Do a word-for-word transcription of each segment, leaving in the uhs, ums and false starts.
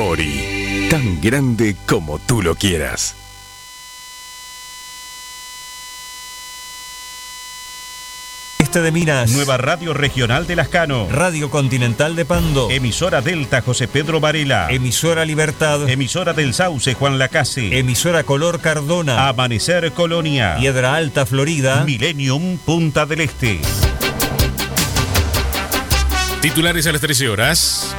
Mori, tan grande como tú lo quieras. Este de Minas. Nueva Radio Regional de Lascano. Radio Continental de Pando. Emisora Delta José Pedro Varela. Emisora Libertad. Emisora del Sauce Juan Lacase. Emisora Color Cardona. Amanecer Colonia. Piedra Alta Florida. Millennium Punta del Este. Titulares a las trece horas.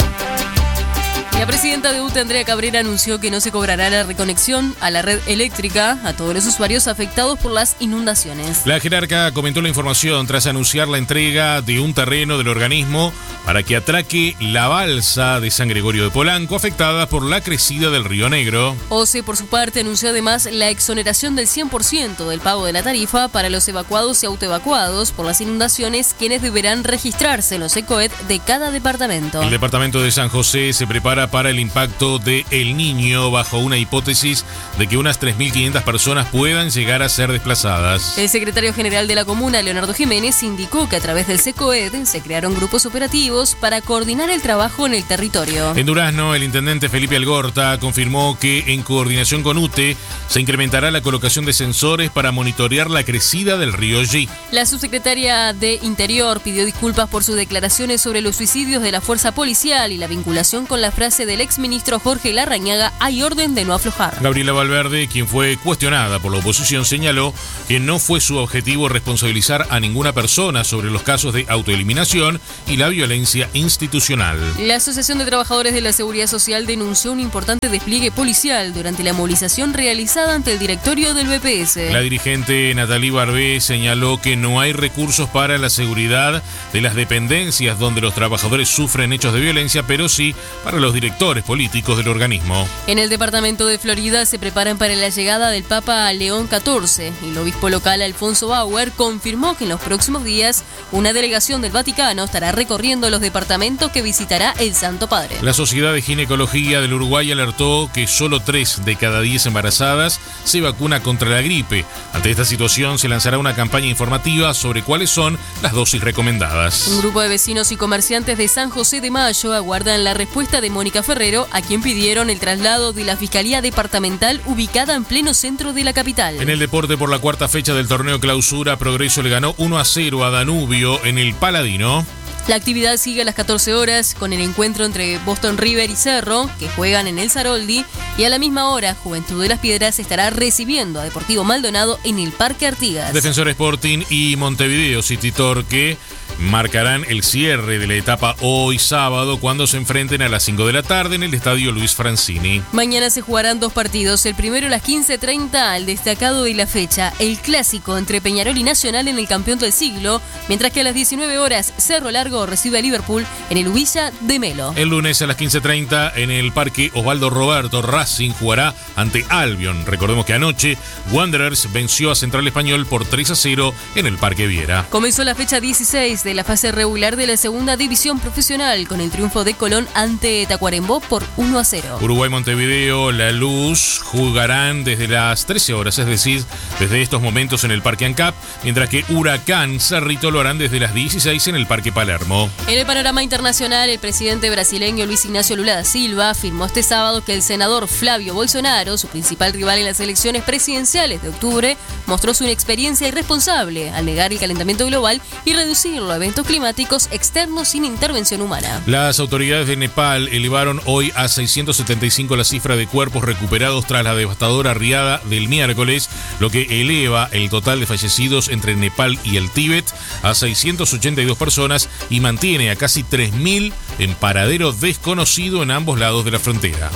La presidenta de U T E, Andrea Cabrera, anunció que no se cobrará la reconexión a la red eléctrica a todos los usuarios afectados por las inundaciones. La jerarca comentó la información tras anunciar la entrega de un terreno del organismo para que atraque la balsa de San Gregorio de Polanco, afectada por la crecida del Río Negro. O C E, por su parte, anunció además la exoneración del cien por ciento del pago de la tarifa para los evacuados y autoevacuados por las inundaciones, quienes deberán registrarse en los ECOED de cada departamento. El departamento de San José se prepara para el impacto de El Niño bajo una hipótesis de que unas tres mil quinientas personas puedan llegar a ser desplazadas. El secretario general de la comuna, Leonardo Jiménez, indicó que a través del SECOED se crearon grupos operativos para coordinar el trabajo en el territorio. En Durazno, el intendente Felipe Algorta confirmó que en coordinación con U T E se incrementará la colocación de sensores para monitorear la crecida del río Yi. La subsecretaria de Interior pidió disculpas por sus declaraciones sobre los suicidios de la fuerza policial y la vinculación con la frase del exministro Jorge Larrañaga: hay orden de no aflojar. Gabriela Valverde, quien fue cuestionada por la oposición, señaló que no fue su objetivo responsabilizar a ninguna persona sobre los casos de autoeliminación y la violencia institucional. La Asociación de Trabajadores de la Seguridad Social denunció un importante despliegue policial durante la movilización realizada ante el directorio del B P S. La dirigente Natalie Barbé señaló que no hay recursos para la seguridad de las dependencias donde los trabajadores sufren hechos de violencia, pero sí para los directores políticos del organismo. En el departamento de Florida se preparan para la llegada del Papa León catorce y el obispo local Alfonso Bauer confirmó que en los próximos días una delegación del Vaticano estará recorriendo los departamentos que visitará el Santo Padre. La Sociedad de Ginecología del Uruguay alertó que solo tres de cada diez embarazadas se vacuna contra la gripe. Ante esta situación se lanzará una campaña informativa sobre cuáles son las dosis recomendadas. Un grupo de vecinos y comerciantes de San José de Mayo aguardan la respuesta de Mónica Ferrero, a quien pidieron el traslado de la Fiscalía Departamental ubicada en pleno centro de la capital. En el deporte, por la cuarta fecha del torneo Clausura, Progreso le ganó uno a cero a Danubio en el Paladino. La actividad sigue a las catorce horas con el encuentro entre Boston River y Cerro, que juegan en el Saroldi, y a la misma hora Juventud de las Piedras estará recibiendo a Deportivo Maldonado en el Parque Artigas. Defensor Sporting y Montevideo City Torque marcarán el cierre de la etapa hoy sábado cuando se enfrenten a las cinco de la tarde en el Estadio Luis Francini. Mañana se jugarán dos partidos, el primero a las quince treinta, al destacado de la fecha, el clásico entre Peñarol y Nacional en el Campeón del Siglo, mientras que a las diecinueve horas Cerro Largo recibe a Liverpool en el Ubilla de Melo. El lunes a las quince treinta en el Parque Osvaldo Roberto, Racing jugará ante Albion. Recordemos que anoche Wanderers venció a Central Español por tres a cero en el Parque Viera. Comenzó la fecha dieciséis de la fase regular de la segunda división profesional con el triunfo de Colón ante Tacuarembó por uno a cero. Uruguay-Montevideo, La Luz jugarán desde las trece horas, es decir, desde estos momentos en el Parque ANCAP, mientras que Huracán Cerrito lo harán desde las dieciséis en el Parque Palermo. En el panorama internacional, el presidente brasileño Luis Ignacio Lula da Silva afirmó este sábado que el senador Flavio Bolsonaro, su principal rival en las elecciones presidenciales de octubre, mostró su inexperiencia irresponsable al negar el calentamiento global y reducirlo a eventos climáticos externos sin intervención humana. Las autoridades de Nepal elevaron hoy a seiscientos setenta y cinco la cifra de cuerpos recuperados tras la devastadora riada del miércoles, lo que eleva el total de fallecidos entre Nepal y el Tíbet a seiscientas ochenta y dos personas y mantiene a casi tres mil en paradero desconocido en ambos lados de la frontera.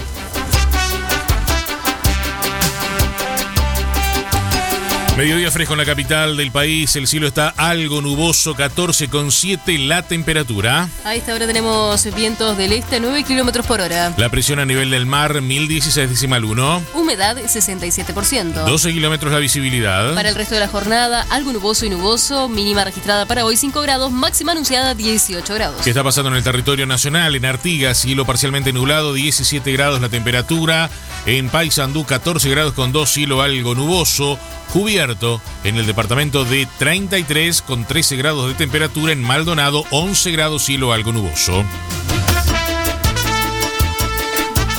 Mediodía fresco en la capital del país, el cielo está algo nuboso, catorce coma siete la temperatura. A esta hora tenemos vientos del este a nueve kilómetros por hora. La presión a nivel del mar, mil dieciséis decimal uno. Humedad, sesenta y siete por ciento. doce kilómetros la visibilidad. Para el resto de la jornada, algo nuboso y nuboso, mínima registrada para hoy cinco grados, máxima anunciada dieciocho grados. ¿Qué está pasando en el territorio nacional? En Artigas, cielo parcialmente nublado, diecisiete grados la temperatura. En Paysandú, catorce grados con dos, cielo algo nuboso. Cubierto en el departamento de treinta y tres con trece grados de temperatura. En Maldonado, once grados, cielo algo nuboso.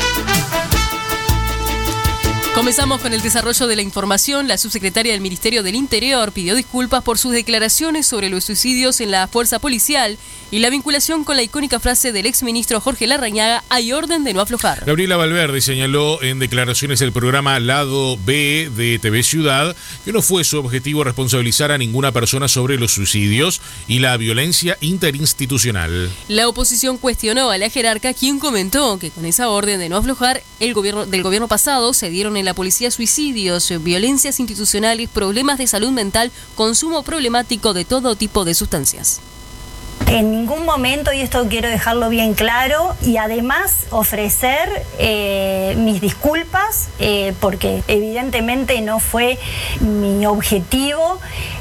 Comenzamos con el desarrollo de la información. La subsecretaria del Ministerio del Interior pidió disculpas por sus declaraciones sobre los suicidios en la fuerza policial y la vinculación con la icónica frase del exministro Jorge Larrañaga: hay orden de no aflojar. Gabriela Valverde señaló en declaraciones del programa Lado B de T V Ciudad que no fue su objetivo responsabilizar a ninguna persona sobre los suicidios y la violencia interinstitucional. La oposición cuestionó a la jerarca, quien comentó que con esa orden de no aflojar el gobierno del gobierno pasado se dieron en la policía suicidios, violencias institucionales, problemas de salud mental, consumo problemático de todo tipo de sustancias. En ningún momento, y esto quiero dejarlo bien claro, y además ofrecer eh, mis disculpas, eh, porque evidentemente no fue mi objetivo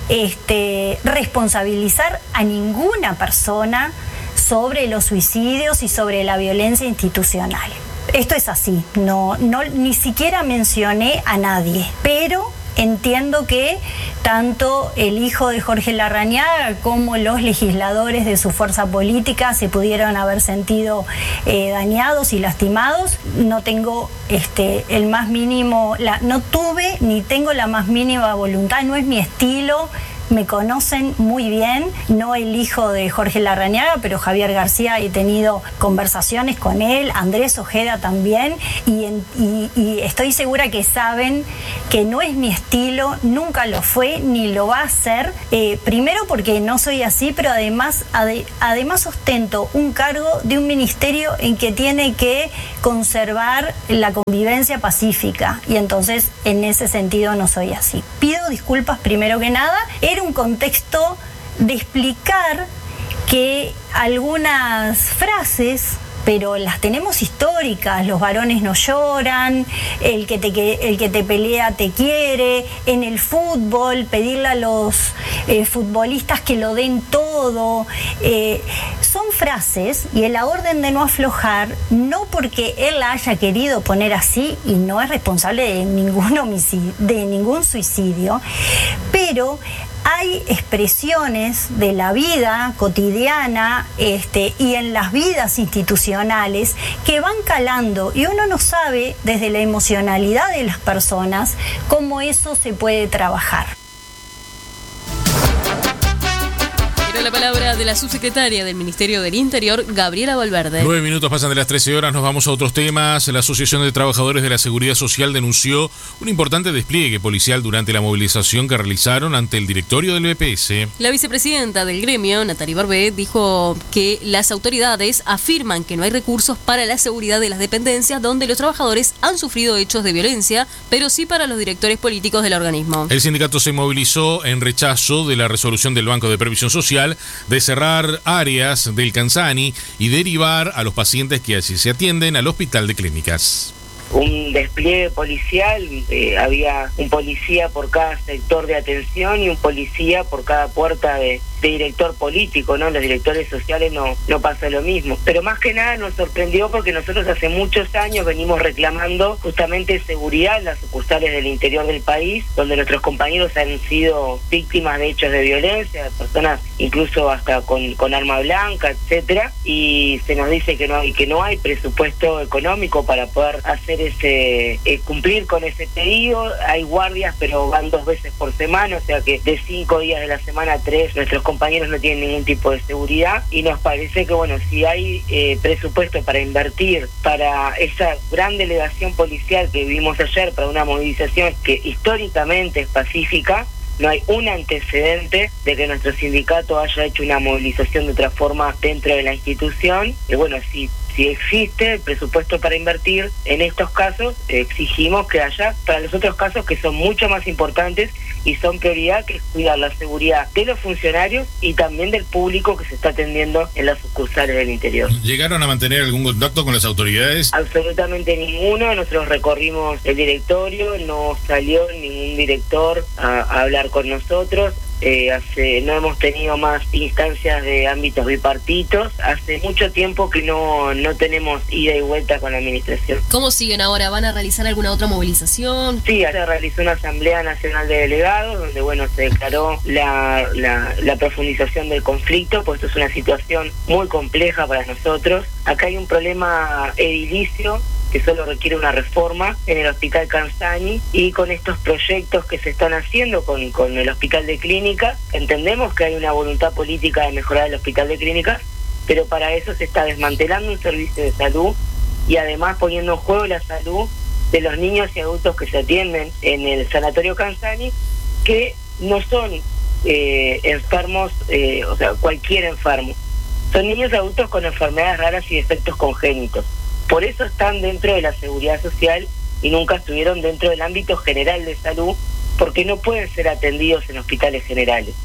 este, responsabilizar a ninguna persona sobre los suicidios y sobre la violencia institucional. Esto es así, no, no, ni siquiera mencioné a nadie, pero entiendo que tanto el hijo de Jorge Larrañaga como los legisladores de su fuerza política se pudieron haber sentido eh, dañados y lastimados. No tengo este, el más mínimo, la, no tuve ni tengo la más mínima voluntad, no es mi estilo. Me conocen muy bien, no el hijo de Jorge Larrañaga, pero Javier García, he tenido conversaciones con él, Andrés Ojeda también, y, en, y, y estoy segura que saben que no es mi estilo, nunca lo fue, ni lo va a ser, eh, primero porque no soy así, pero además, ade, además ostento un cargo de un ministerio en que tiene que conservar la convivencia pacífica, y entonces en ese sentido no soy así. Pido disculpas primero que nada. Era un contexto de explicar que algunas frases, pero las tenemos históricas: los varones no lloran, el que te, el que te pelea te quiere, en el fútbol, pedirle a los eh, futbolistas que lo den todo, eh, son frases, y la orden de no aflojar, no porque él la haya querido poner así, y no es responsable de ningún homicidio, de ningún suicidio, pero hay expresiones de la vida cotidiana este, y en las vidas institucionales que van calando, y uno no sabe desde la emocionalidad de las personas cómo eso se puede trabajar. La palabra de la subsecretaria del Ministerio del Interior, Gabriela Valverde. Nueve minutos pasan de las trece horas, nos vamos a otros temas. La Asociación de Trabajadores de la Seguridad Social denunció un importante despliegue policial durante la movilización que realizaron ante el directorio del B P S. La vicepresidenta del gremio, Natalie Barbé, dijo que las autoridades afirman que no hay recursos para la seguridad de las dependencias donde los trabajadores han sufrido hechos de violencia, pero sí para los directores políticos del organismo. El sindicato se movilizó en rechazo de la resolución del Banco de Previsión Social de cerrar áreas del Canzani y derivar a los pacientes que allí se atienden al Hospital de Clínicas. Un despliegue policial, eh, había un policía por cada sector de atención y un policía por cada puerta de, de director político, ¿no? Los directores sociales no, no pasa lo mismo. Pero más que nada nos sorprendió porque nosotros hace muchos años venimos reclamando justamente seguridad en las sucursales del interior del país, donde nuestros compañeros han sido víctimas de hechos de violencia, de personas incluso hasta con, con arma blanca, etcétera, y se nos dice que no hay, que no hay presupuesto económico para poder hacer ese eh, cumplir con ese pedido. Hay guardias, pero van dos veces por semana, o sea que de cinco días de la semana, tres, nuestros compañeros no tienen ningún tipo de seguridad, y nos parece que, bueno, si hay eh, presupuesto para invertir para esa gran delegación policial que vimos ayer, para una movilización que históricamente es pacífica, no hay un antecedente de que nuestro sindicato haya hecho una movilización de otra forma dentro de la institución. Y bueno, si Si existe el presupuesto para invertir en estos casos, exigimos que haya para los otros casos que son mucho más importantes y son prioridad, que es cuidar la seguridad de los funcionarios y también del público que se está atendiendo en las sucursales del interior. ¿Llegaron a mantener algún contacto con las autoridades? Absolutamente ninguno. Nosotros recorrimos el directorio, no salió ningún director a, a hablar con nosotros. Eh, hace no hemos tenido más instancias de ámbitos bipartitos. Hace mucho tiempo que no, no tenemos ida y vuelta con la administración. ¿Cómo siguen ahora? ¿Van a realizar alguna otra movilización? Sí, se realizó una Asamblea Nacional de Delegados donde, bueno, se declaró la, la, la profundización del conflicto, pues esto es una situación muy compleja para nosotros. Acá hay un problema edilicio que solo requiere una reforma en el Hospital Canzani, y con estos proyectos que se están haciendo con, con el Hospital de Clínicas, entendemos que hay una voluntad política de mejorar el Hospital de Clínicas, pero para eso se está desmantelando un servicio de salud y además poniendo en juego la salud de los niños y adultos que se atienden en el Sanatorio Canzani, que no son eh, enfermos, eh, o sea, cualquier enfermo. Son niños y adultos con enfermedades raras y defectos congénitos. Por eso están dentro de la seguridad social y nunca estuvieron dentro del ámbito general de salud, porque no pueden ser atendidos en hospitales generales.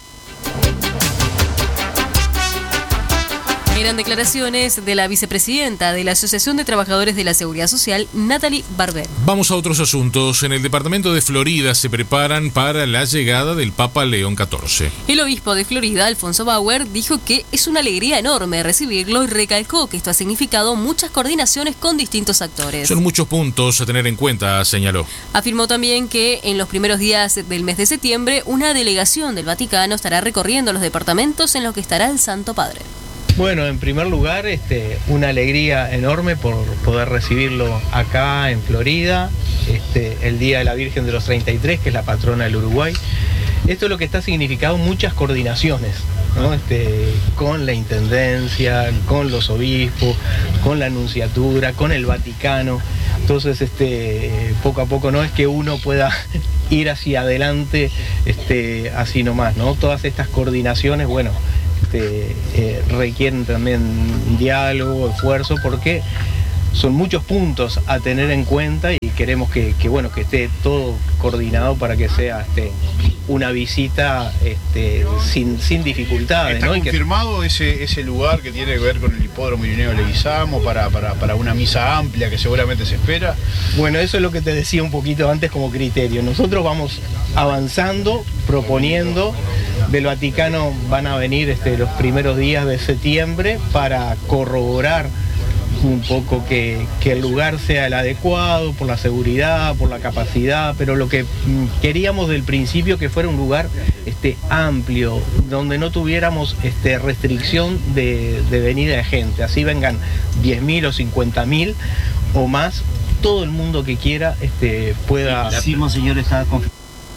Eran declaraciones de la vicepresidenta de la Asociación de Trabajadores de la Seguridad Social, Natalie Barber. Vamos a otros asuntos. En el departamento de Florida se preparan para la llegada del Papa León catorce. El obispo de Florida, Alfonso Bauer, dijo que es una alegría enorme recibirlo y recalcó que esto ha significado muchas coordinaciones con distintos actores. Son muchos puntos a tener en cuenta, señaló. Afirmó también que en los primeros días del mes de septiembre una delegación del Vaticano estará recorriendo los departamentos en los que estará el Santo Padre. Bueno, en primer lugar, este, una alegría enorme por poder recibirlo acá en Florida, este, el Día de la Virgen de los treinta y tres, que es la patrona del Uruguay. Esto es lo que está significando muchas coordinaciones, ¿no? Este, con la Intendencia, con los obispos, con la Nunciatura, con el Vaticano. Entonces, este, poco a poco no es que uno pueda ir hacia adelante este, así nomás, ¿no? Todas estas coordinaciones, bueno, Este, eh, requieren también diálogo, esfuerzo, porque son muchos puntos a tener en cuenta y queremos que, que bueno, que esté todo coordinado para que sea este, una visita este, sin, sin dificultades. ¿Está ¿no? confirmado que... ese, ese lugar que tiene que ver con el hipódromo Irineo Leguizamo para, para, para una misa amplia que seguramente se espera? Bueno, eso es lo que te decía un poquito antes como criterio. Nosotros vamos avanzando, proponiendo. Del Vaticano van a venir este, los primeros días de septiembre para corroborar un poco que, que el lugar sea el adecuado por la seguridad, por la capacidad, pero lo que queríamos del principio que fuera un lugar este, amplio, donde no tuviéramos este, restricción de, de venida de gente, así vengan diez mil o cincuenta mil o más, todo el mundo que quiera este, pueda... Sí, monseñor, está confirmado.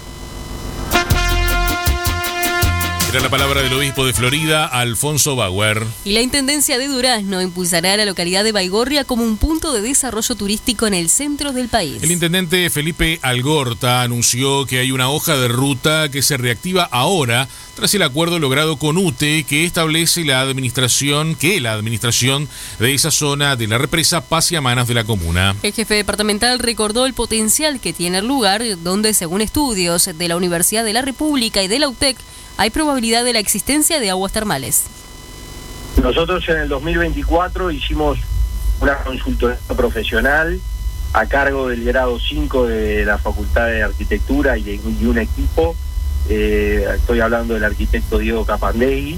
Era la palabra del obispo de Florida, Alfonso Bauer. Y la Intendencia de Durazno impulsará a la localidad de Baigorria como un punto de desarrollo turístico en el centro del país. El intendente Felipe Algorta anunció que hay una hoja de ruta que se reactiva ahora tras el acuerdo logrado con U T E que establece la administración, que la administración de esa zona de la represa pase a manos de la comuna. El jefe departamental recordó el potencial que tiene el lugar, donde según estudios de la Universidad de la República y de la U T E C, hay probabilidad de la existencia de aguas termales. Nosotros en el dos mil veinticuatro hicimos una consultoría profesional a cargo del grado cinco de la Facultad de Arquitectura y, y un equipo, eh, estoy hablando del arquitecto Diego Capandegui.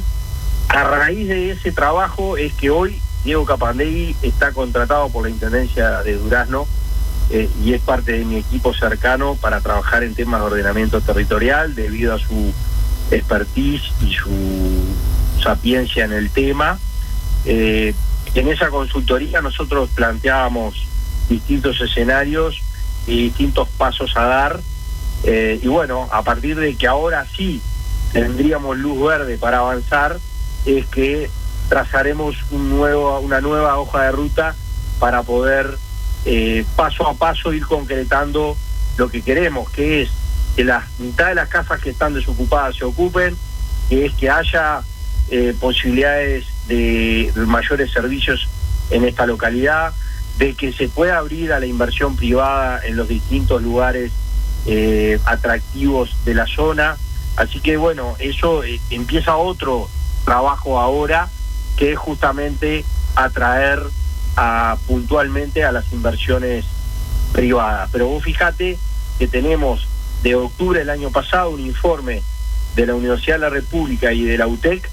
A raíz de ese trabajo es que hoy Diego Capandegui está contratado por la Intendencia de Durazno eh, y es parte de mi equipo cercano para trabajar en temas de ordenamiento territorial debido a su expertise y su sapiencia en el tema. Eh, en esa consultoría nosotros planteábamos distintos escenarios y distintos pasos a dar, eh, y bueno, a partir de que ahora sí tendríamos luz verde para avanzar, es que trazaremos un nuevo, una nueva hoja de ruta para poder eh, paso a paso ir concretando lo que queremos, que es que la mitad de las casas que están desocupadas se ocupen, que es que haya eh, posibilidades de, de mayores servicios en esta localidad, de que se pueda abrir a la inversión privada en los distintos lugares eh, atractivos de la zona. Así que bueno, eso eh, empieza otro trabajo ahora, que es justamente atraer a, puntualmente a las inversiones privadas. Pero vos fíjate que tenemos de octubre del año pasado un informe de la Universidad de la República y de la U T E C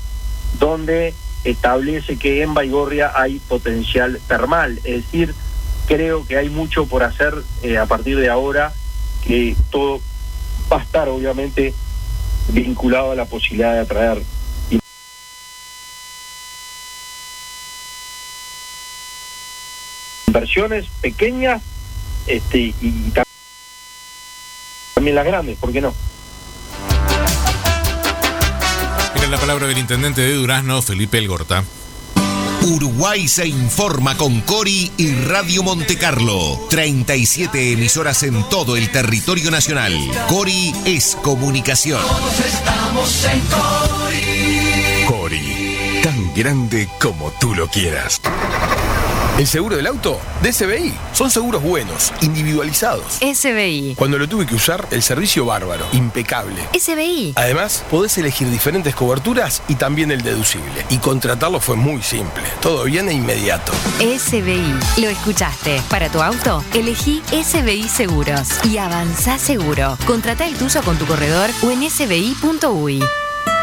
donde establece que en Baigorria hay potencial termal, es decir, creo que hay mucho por hacer eh, a partir de ahora, que todo va a estar obviamente vinculado a la posibilidad de atraer inversiones pequeñas este, y, y también las grandes, ¿por qué no? Mira la palabra del intendente de Durazno, Felipe Elgorta. Uruguay se informa con Cori y Radio Montecarlo. treinta y siete emisoras en todo el territorio nacional. Cori es comunicación. Todos estamos en Cori. Cori, tan grande como tú lo quieras. El seguro del auto de S B I. Son seguros buenos, individualizados. S B I. Cuando lo tuve que usar, el servicio bárbaro, impecable. S B I. Además, podés elegir diferentes coberturas y también el deducible. Y contratarlo fue muy simple. Todo bien e inmediato. S B I. Lo escuchaste. Para tu auto, elegí S B I Seguros. Y avanzá seguro. Contratá el tuyo con tu corredor o en s b i punto u i.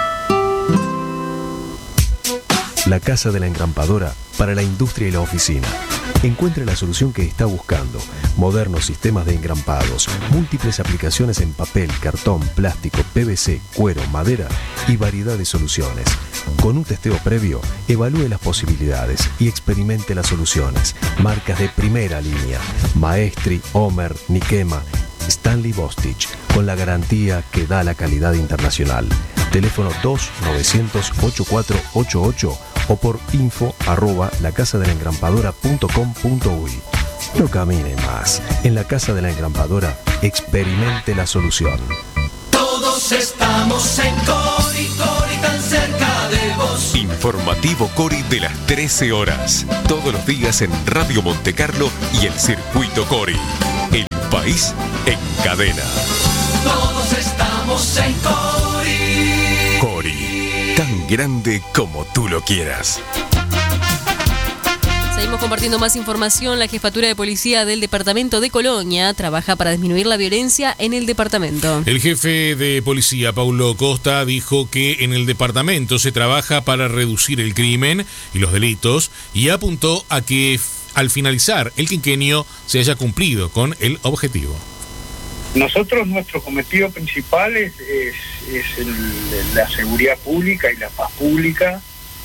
La Casa de la Engrampadora para la industria y la oficina. Encuentre la solución que está buscando. Modernos sistemas de engrampados, múltiples aplicaciones en papel, cartón, plástico, P V C, cuero, madera y variedad de soluciones. Con un testeo previo, evalúe las posibilidades y experimente las soluciones. Marcas de primera línea: Maestri, Homer, Nikema, Stanley Bostich, con la garantía que da la calidad internacional. Teléfono dos novecientos ochenta y cuatro ochenta y ocho o por info arroba lacasadelengrampadora punto com punto u i. No camine más. En la Casa de la Engrampadora, experimente la solución. Todos estamos en Cori, Cori, tan cerca de vos. Informativo Cori de las trece horas. Todos los días en Radio Montecarlo y el Circuito Cori. El país en cadena. Todos estamos en Cori. Cori, tan grande como tú lo quieras. Seguimos compartiendo más información. La Jefatura de Policía del Departamento de Colonia trabaja para disminuir la violencia en el departamento. El jefe de policía, Paulo Costa, dijo que en el departamento se trabaja para reducir el crimen y los delitos y apuntó a que al finalizar el quinquenio se haya cumplido con el objetivo. Nosotros, nuestro cometido principal es, es, es el, la seguridad pública y la paz pública.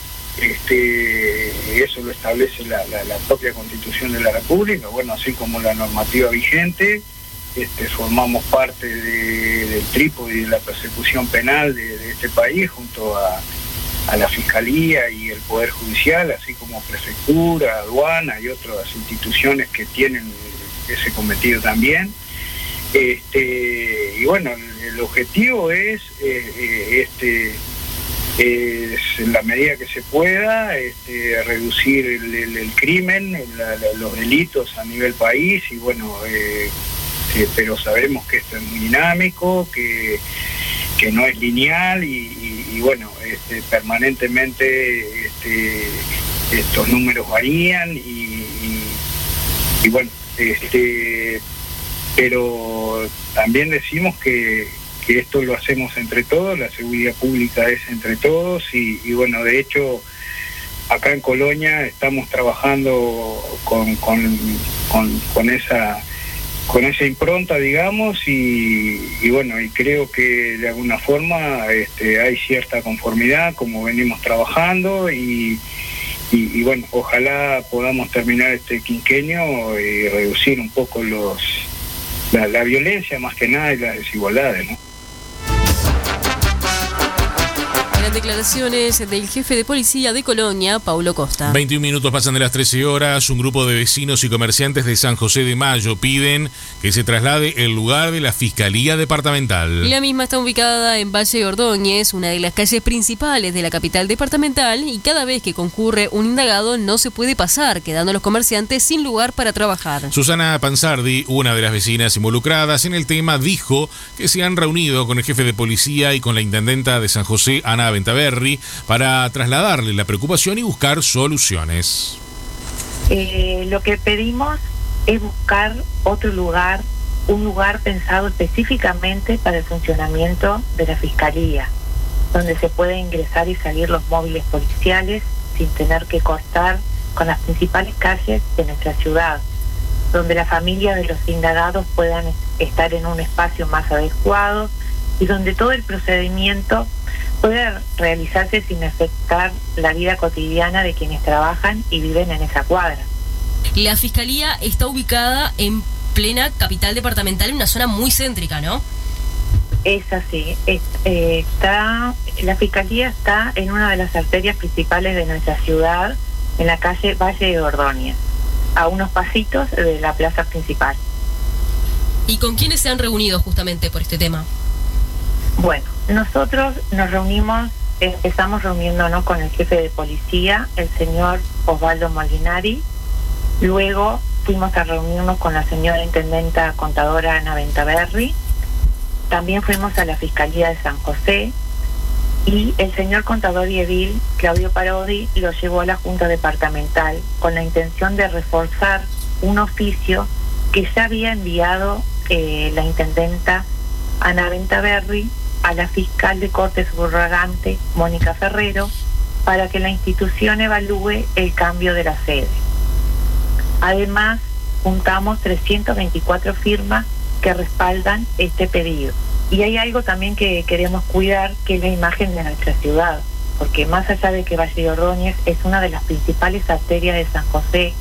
Este, eso lo establece la, la, la propia Constitución de la República, bueno, así como la normativa vigente. Este, formamos parte de, del trípode y de la persecución penal de, de este país junto a, a la Fiscalía y el Poder Judicial, así como Prefectura, Aduana y otras instituciones que tienen ese cometido también. Este, y bueno, el, el objetivo es eh, eh, este es en la medida que se pueda este, reducir el, el, el crimen, la, la, los delitos a nivel país y bueno, eh, eh, pero sabemos que esto es muy dinámico, que, que no es lineal y, y, y bueno, este, permanentemente este, estos números varían y, y, y bueno, este, pero también decimos que que esto lo hacemos entre todos, la seguridad pública es entre todos y, y bueno, de hecho acá en Colonia estamos trabajando con, con, con, con esa con esa impronta, digamos, y, y bueno, y creo que de alguna forma este, hay cierta conformidad como venimos trabajando y, y, y bueno, ojalá podamos terminar este quinquenio y reducir un poco los la, la violencia más que nada y las desigualdades, ¿no? Las declaraciones del jefe de policía de Colonia, Paulo Costa. veintiún minutos pasan de las trece horas. Un grupo de vecinos y comerciantes de San José de Mayo piden que se traslade el lugar de la Fiscalía Departamental. La misma está ubicada en Valle Ordóñez, una de las calles principales de la capital departamental, y cada vez que concurre un indagado no se puede pasar, quedando los comerciantes sin lugar para trabajar. Susana Panzardi, una de las vecinas involucradas en el tema, dijo que se han reunido con el jefe de policía y con la intendenta de San José, Ana Ventaverri, para trasladarle la preocupación y buscar soluciones. Eh, lo que pedimos es buscar otro lugar, un lugar pensado específicamente para el funcionamiento de la Fiscalía, donde se pueda ingresar y salir los móviles policiales sin tener que cortar con las principales calles de nuestra ciudad, donde la familia de los indagados puedan estar en un espacio más adecuado y donde todo el procedimiento puede realizarse sin afectar la vida cotidiana de quienes trabajan y viven en esa cuadra. La Fiscalía está ubicada en plena capital departamental, en una zona muy céntrica, ¿no? Es así. Es, eh, está, la Fiscalía está en una de las arterias principales de nuestra ciudad, en la calle Valle de Ordóñez, a unos pasitos de la plaza principal. ¿Y con quiénes se han reunido justamente por este tema? Bueno, nosotros nos reunimos, empezamos reuniéndonos con el jefe de policía, el señor Osvaldo Molinari. Luego fuimos a reunirnos con la señora intendenta contadora Ana Ventaverri. También fuimos a la Fiscalía de San José. Y el señor contador y edil, Claudio Parodi, lo llevó a la Junta Departamental con la intención de reforzar un oficio que ya había enviado eh, la intendenta Ana Ventaverri a la fiscal de Corte Subrogante, Mónica Ferrero, para que la institución evalúe el cambio de la sede. Además, juntamos trescientas veinticuatro firmas que respaldan este pedido. Y hay algo también que queremos cuidar, que es la imagen de nuestra ciudad, porque más allá de que Valle de Ordóñez es una de las principales arterias de San José.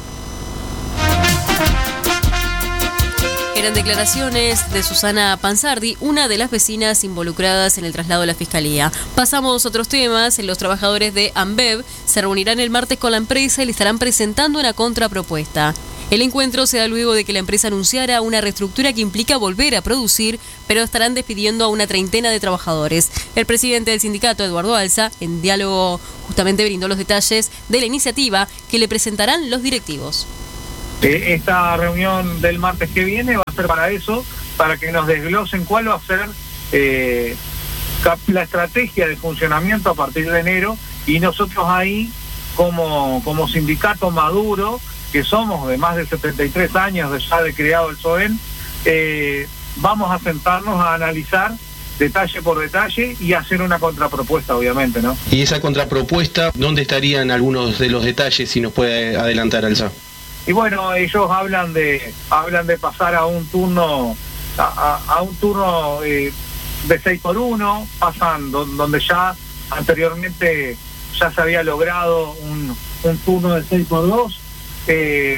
Eran declaraciones de Susana Panzardi, una de las vecinas involucradas en el traslado a la Fiscalía. Pasamos a otros temas. Los trabajadores de Ambev se reunirán el martes con la empresa y le estarán presentando una contrapropuesta. El encuentro se da luego de que la empresa anunciara una reestructura que implica volver a producir, pero estarán despidiendo a una treintena de trabajadores. El presidente del sindicato, Eduardo Alza, en diálogo justamente brindó los detalles de la iniciativa que le presentarán los directivos. Esta reunión del martes que viene va a ser para eso, para que nos desglosen cuál va a ser eh, la estrategia de funcionamiento a partir de enero, y nosotros ahí, como, como sindicato maduro, que somos de más de setenta y tres años de ya de creado el SOEN, eh, vamos a sentarnos a analizar detalle por detalle y hacer una contrapropuesta, obviamente, ¿no? Y esa contrapropuesta, ¿dónde estarían algunos de los detalles, si nos puede adelantar, Alza? Y bueno, ellos hablan de hablan de pasar a un turno a, a, a un turno eh, de seis por uno, pasan do, donde ya anteriormente ya se había logrado un, un turno de seis por dos, eh,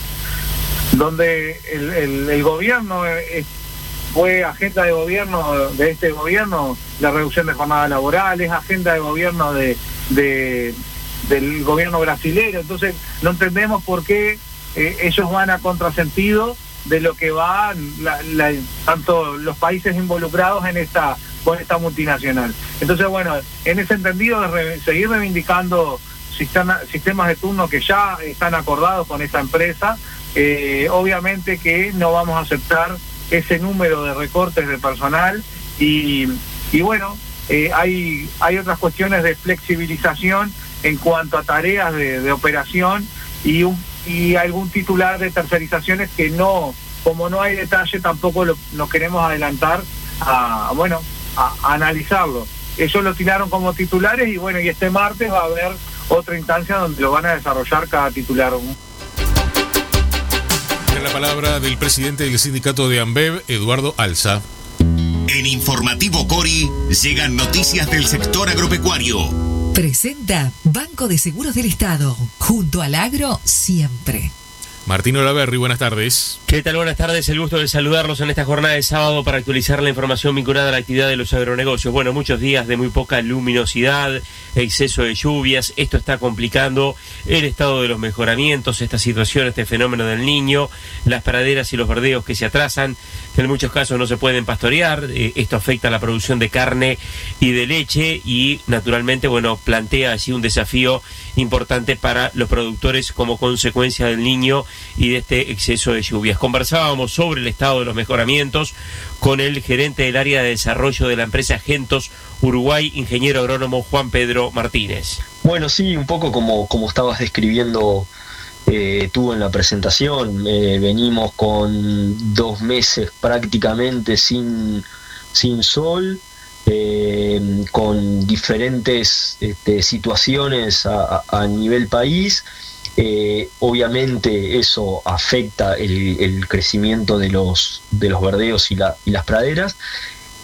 donde el, el, el gobierno eh, fue agenda de gobierno de este gobierno la reducción de jornadas laborales, agenda de gobierno de, de del gobierno brasilero. Entonces no entendemos por qué eh, ellos van a contrasentido de lo que van la, la, tanto los países involucrados en esta con esta multinacional. Entonces, bueno, en ese entendido de re, seguir reivindicando sistema, sistemas de turno que ya están acordados con esta empresa, eh, obviamente que no vamos a aceptar ese número de recortes de personal y, y bueno, eh, hay, hay otras cuestiones de flexibilización en cuanto a tareas de, de operación y, un, y algún titular de tercerizaciones que no, como no hay detalle, tampoco lo, nos queremos adelantar a, bueno, a, a analizarlo. Ellos lo tiraron como titulares y bueno, y este martes va a haber otra instancia donde lo van a desarrollar cada titular. En la palabra del presidente del sindicato de Ambev, Eduardo Alza. En Informativo Cori llegan noticias del sector agropecuario. Presenta Banco de Seguros del Estado, junto al agro siempre. Martín Olaverri, buenas tardes. ¿Qué tal? Buenas tardes, el gusto de saludarlos en esta jornada de sábado para actualizar la información vinculada a la actividad de los agronegocios. Bueno, muchos días de muy poca luminosidad, exceso de lluvias, esto está complicando el estado de los mejoramientos, esta situación, este fenómeno del Niño, las praderas y los verdeos que se atrasan, que en muchos casos no se pueden pastorear, eh, esto afecta a la producción de carne y de leche y naturalmente, bueno, plantea así un desafío importante para los productores como consecuencia del Niño y de este exceso de lluvias. Conversábamos sobre el estado de los mejoramientos con el gerente del área de desarrollo de la empresa Gentos Uruguay, ingeniero agrónomo Juan Pedro Martínez. Bueno, sí, un poco como, como estabas describiendo eh, tú en la presentación, eh, venimos con dos meses prácticamente sin, sin sol, eh, con diferentes este, situaciones a, a nivel país. Eh, obviamente eso afecta el, el crecimiento de los, de los verdeos y, la, y las praderas,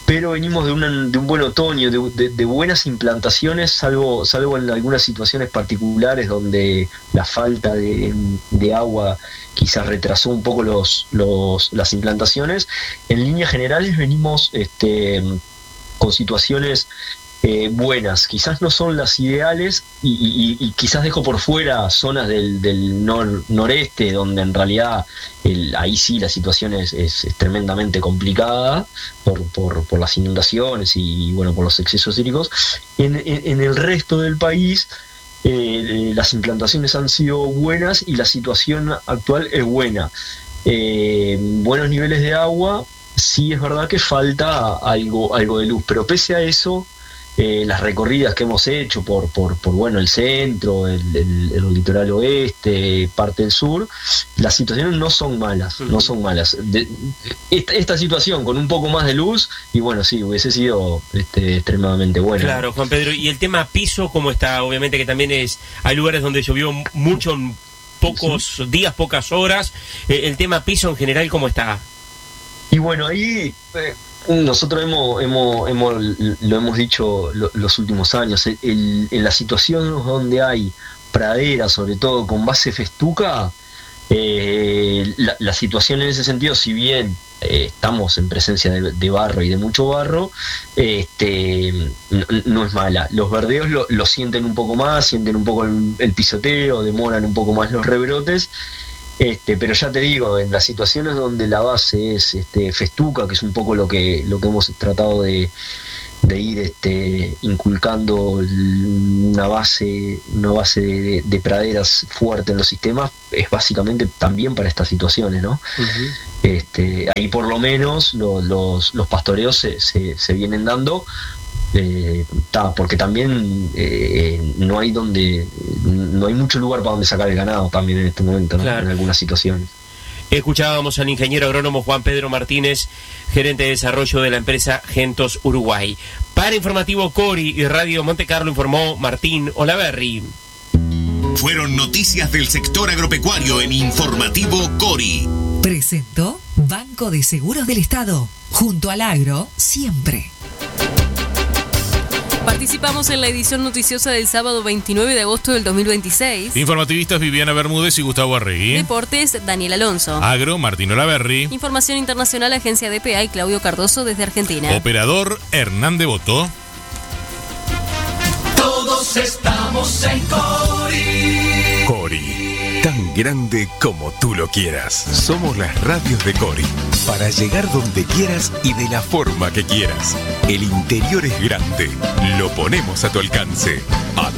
pero venimos de, una, de un buen otoño, de, de, de buenas implantaciones, salvo, salvo en algunas situaciones particulares donde la falta de, de agua quizás retrasó un poco los, los, las implantaciones. En líneas generales venimos este, con situaciones eh, buenas, quizás no son las ideales y, y, y quizás dejo por fuera zonas del, del nor, noreste donde en realidad el, ahí sí la situación es, es, es tremendamente complicada por, por, por las inundaciones y bueno, por los excesos hídricos. En, en, en el resto del país eh, las implantaciones han sido buenas y la situación actual es buena. Eh, buenos niveles de agua, sí es verdad que falta algo, algo de luz, pero pese a eso, Eh, las recorridas que hemos hecho por, por, por bueno, el centro, el, el, el litoral oeste, parte del sur, las situaciones no son malas, no son malas. De, esta, esta situación con un poco más de luz, y bueno, sí, hubiese sido este, extremadamente buena. Claro, Juan Pedro, y el tema piso, ¿cómo está? Obviamente que también es, hay lugares donde llovió mucho en pocos sí. días, pocas horas. Eh, el tema piso en general, ¿cómo está? Y bueno, ahí... Eh, nosotros hemos, hemos, hemos lo hemos dicho lo, los últimos años, el, el, en las situaciones donde hay praderas, sobre todo con base festuca, eh, la, la situación en ese sentido, si bien eh, estamos en presencia de, de barro y de mucho barro, este, no, no es mala. Los verdeos lo, lo sienten un poco más, sienten un poco el, el pisoteo, demoran un poco más los rebrotes. Este, pero ya te digo, en las situaciones donde la base es este, festuca, que es un poco lo que lo que hemos tratado de, de ir este, inculcando una base una base de, de praderas fuerte en los sistemas, es básicamente también para estas situaciones, ¿no? Uh-huh. Este, ahí por lo menos lo, los, los pastoreos se, se, se vienen dando. Eh, ta, porque también eh, no hay donde no hay mucho lugar para donde sacar el ganado también en este momento, ¿no? Claro. En algunas situaciones. Escuchábamos al ingeniero agrónomo Juan Pedro Martínez, gerente de desarrollo de la empresa Gentos Uruguay. Para Informativo Cori y Radio Monte Carlo informó Martín Olaverri. Fueron noticias del sector agropecuario en Informativo Cori. Presentó Banco de Seguros del Estado, junto al agro siempre. Participamos en la edición noticiosa del sábado veintinueve de agosto del dos mil veintiséis. Informativistas Viviana Bermúdez y Gustavo Arregui. Deportes, Daniel Alonso. Agro, Martín Olaverri. Información internacional, Agencia D P A y Claudio Cardoso desde Argentina. Operador, Hernán Devoto. Todos estamos en Cori. Cori, tan grande como tú lo quieras. Somos las radios de Cori, para llegar donde quieras y de la forma que quieras. El interior es grande, lo ponemos a tu alcance.